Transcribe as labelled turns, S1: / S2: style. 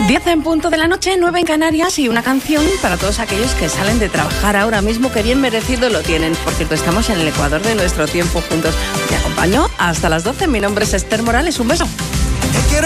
S1: 10 en punto de la noche, 9 en Canarias, y una canción para todos aquellos que salen de trabajar ahora mismo, que bien merecido lo tienen. Por cierto, estamos en el Ecuador de nuestro tiempo juntos. Te acompaño hasta las 12. Mi nombre es Esther Morales. Un beso.